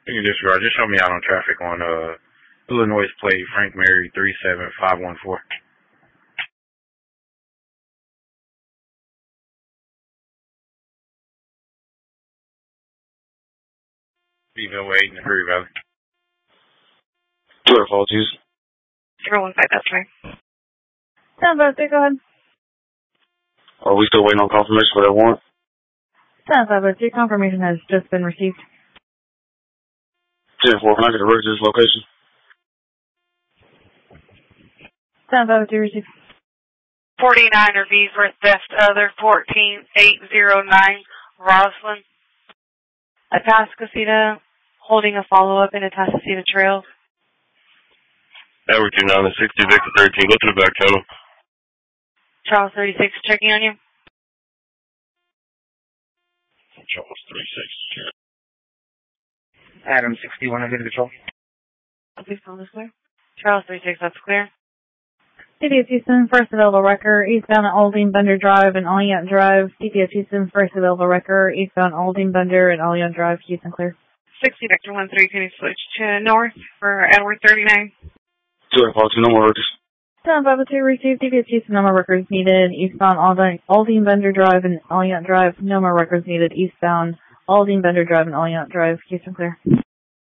You can disregard. Just show me out on traffic on Illinois plate Frank Mary 37514. Beeville 8 in the Prairie Valley. 242. 015, that's right. 753, go ahead. Are we still waiting on confirmation for that warrant? 753, confirmation has just been received. 10-4, can I get a record to this location? 753, received. 49er V for theft other 14809 Roslyn. Atascocita holding a follow-up in Atascocita Trails. Edward 29 and 60, Victor 13. Go to the back channel. Charles 36 checking on you. Charles 36. Adam 61 under control. Please call this clear. Charles 36, that's clear. CPS Houston, first available wrecker, eastbound at Aldine Bender Drive and Alliant Drive. CPS Houston, first available wrecker, eastbound Aldine Bender and Alliant Drive, Houston clear. 60 Vector 13, can you switch to north for Edward 39? 242, no more records. 752, received. CPS Houston, no more records needed. Eastbound Aldine Bender Drive and Alliant Drive, no more records needed. Eastbound Aldine Bender Drive and Alliant Drive, Houston clear.